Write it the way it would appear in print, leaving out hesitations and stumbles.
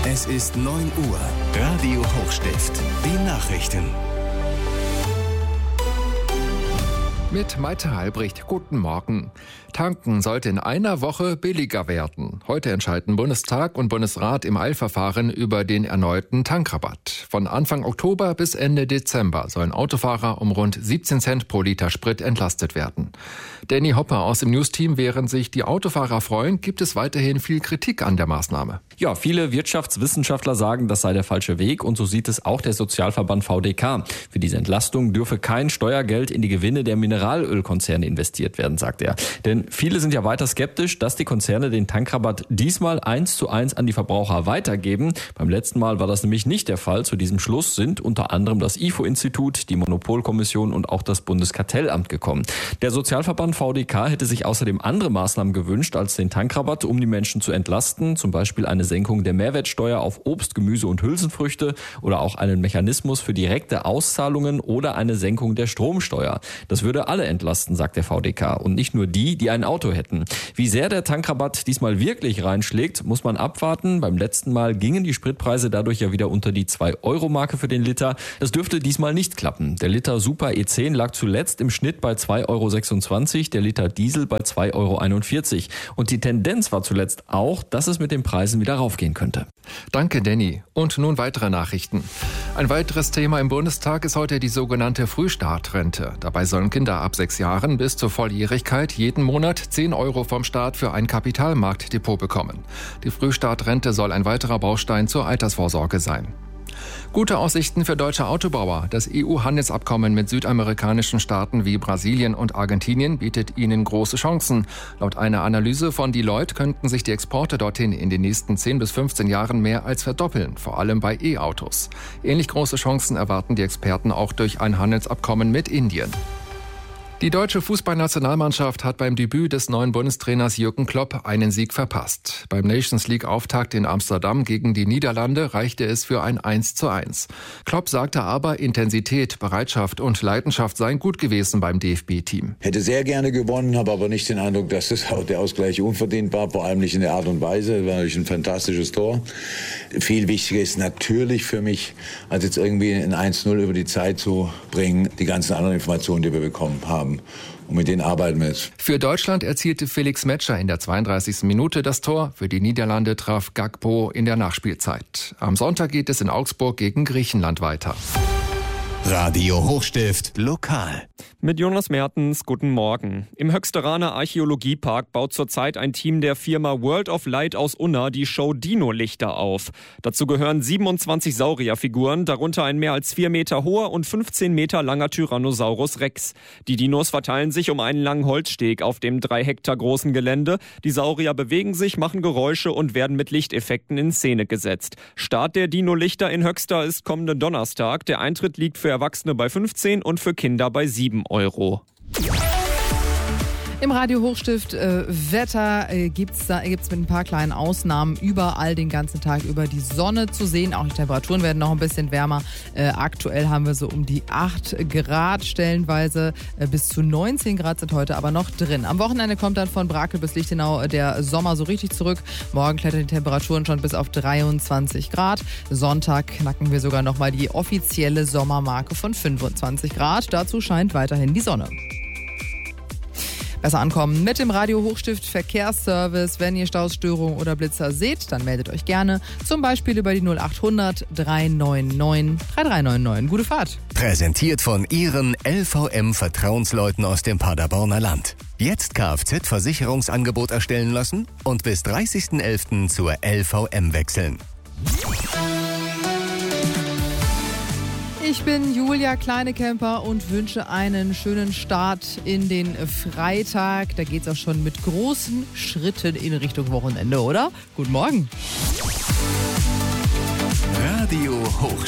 Es ist 9 Uhr. Radio Hochstift. Die Nachrichten. Mit Maite Halbricht. Guten Morgen. Tanken sollte in einer Woche billiger werden. Heute entscheiden Bundestag und Bundesrat im Eilverfahren über den erneuten Tankrabatt. Von Anfang Oktober bis Ende Dezember sollen Autofahrer um rund 17 Cent pro Liter Sprit entlastet werden. Danny Hopper aus dem News-Team, während sich die Autofahrer freuen, gibt es weiterhin viel Kritik an der Maßnahme. Ja, viele Wirtschaftswissenschaftler sagen, das sei der falsche Weg, und so sieht es auch der Sozialverband VDK. Für diese Entlastung dürfe kein Steuergeld in die Gewinne der Mineralölkonzerne investiert werden, sagt er. Denn viele sind ja weiter skeptisch, dass die Konzerne den Tankrabatt diesmal 1:1 an die Verbraucher weitergeben. Beim letzten Mal war das nämlich nicht der Fall. Zu diesem Schluss sind unter anderem das IFO-Institut, die Monopolkommission und auch das Bundeskartellamt gekommen. Der Sozialverband VDK hätte sich außerdem andere Maßnahmen gewünscht als den Tankrabatt, um die Menschen zu entlasten. Zum Beispiel eine Senkung der Mehrwertsteuer auf Obst, Gemüse und Hülsenfrüchte oder auch einen Mechanismus für direkte Auszahlungen oder eine Senkung der Stromsteuer. Das würde alle entlasten, sagt der VDK, und nicht nur die ein Auto hätten. Wie sehr der Tankrabatt diesmal wirklich reinschlägt, muss man abwarten. Beim letzten Mal gingen die Spritpreise dadurch ja wieder unter die 2-Euro-Marke für den Liter. Das dürfte diesmal nicht klappen. Der Liter Super E10 lag zuletzt im Schnitt bei 2,26 Euro, der Liter Diesel bei 2,41 Euro. Und die Tendenz war zuletzt auch, dass es mit den Preisen wieder raufgehen könnte. Danke, Danny. Und nun weitere Nachrichten. Ein weiteres Thema im Bundestag ist heute die sogenannte Frühstartrente. Dabei sollen Kinder ab 6 Jahren bis zur Volljährigkeit jeden Monat 10 Euro vom Staat für ein Kapitalmarktdepot bekommen. Die Frühstartrente soll ein weiterer Baustein zur Altersvorsorge sein. Gute Aussichten für deutsche Autobauer. Das EU-Handelsabkommen mit südamerikanischen Staaten wie Brasilien und Argentinien bietet ihnen große Chancen. Laut einer Analyse von Deloitte könnten sich die Exporte dorthin in den nächsten 10 bis 15 Jahren mehr als verdoppeln, vor allem bei E-Autos. Ähnlich große Chancen erwarten die Experten auch durch ein Handelsabkommen mit Indien. Die deutsche Fußballnationalmannschaft hat beim Debüt des neuen Bundestrainers Jürgen Klopp einen Sieg verpasst. Beim Nations-League-Auftakt in Amsterdam gegen die Niederlande reichte es für ein 1:1. Klopp sagte aber, Intensität, Bereitschaft und Leidenschaft seien gut gewesen beim DFB-Team. Hätte sehr gerne gewonnen, habe aber nicht den Eindruck, dass der Ausgleich unverdient war, vor allem nicht in der Art und Weise. Das war natürlich ein fantastisches Tor. Viel wichtiger ist natürlich für mich, als jetzt irgendwie ein 1:0 über die Zeit zu bringen, die ganzen anderen Informationen, die wir bekommen haben. Und mit denen arbeiten wir jetzt. Für Deutschland erzielte Felix Metscher in der 32. Minute das Tor. Für die Niederlande traf Gakpo in der Nachspielzeit. Am Sonntag geht es in Augsburg gegen Griechenland weiter. Radio Hochstift lokal. Mit Jonas Mertens, guten Morgen. Im Höxteraner Archäologiepark baut zurzeit ein Team der Firma World of Light aus Unna die Show Dino-Lichter auf. Dazu gehören 27 Saurierfiguren, darunter ein mehr als 4 Meter hoher und 15 Meter langer Tyrannosaurus Rex. Die Dinos verteilen sich um einen langen Holzsteg auf dem 3 Hektar großen Gelände. Die Saurier bewegen sich, machen Geräusche und werden mit Lichteffekten in Szene gesetzt. Start der Dino-Lichter in Höxter ist kommenden Donnerstag. Der Eintritt liegt für Erwachsene bei 15 und für Kinder bei 7 Euro. Im Radio Hochstift Wetter gibt's mit ein paar kleinen Ausnahmen überall den ganzen Tag über die Sonne zu sehen. Auch die Temperaturen werden noch ein bisschen wärmer. Aktuell haben wir so um die 8 Grad stellenweise. Bis zu 19 Grad sind heute aber noch drin. Am Wochenende kommt dann von Brakel bis Lichtenau der Sommer so richtig zurück. Morgen klettern die Temperaturen schon bis auf 23 Grad. Sonntag knacken wir sogar nochmal die offizielle Sommermarke von 25 Grad. Dazu scheint weiterhin die Sonne. Besser ankommen mit dem Radio Hochstift Verkehrsservice. Wenn ihr Stausstörungen oder Blitzer seht, dann meldet euch gerne. Zum Beispiel über die 0800 399 3399. Gute Fahrt. Präsentiert von Ihren LVM-Vertrauensleuten aus dem Paderborner Land. Jetzt Kfz-Versicherungsangebot erstellen lassen und bis 30.11. zur LVM wechseln. Ich bin Julia Kleinekemper und wünsche einen schönen Start in den Freitag. Da geht's auch schon mit großen Schritten in Richtung Wochenende, oder? Guten Morgen. Radio Hochstift.